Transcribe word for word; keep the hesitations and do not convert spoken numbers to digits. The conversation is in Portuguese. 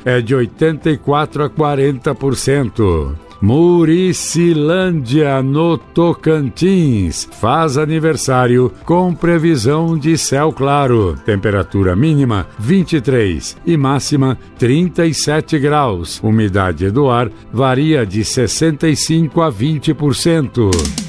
é de oitenta e quatro a quarenta por cento. Muricilândia, no Tocantins, faz aniversário com previsão de céu claro. Temperatura mínima vinte e três e máxima trinta e sete graus. Umidade do ar varia de sessenta e cinco a vinte por cento.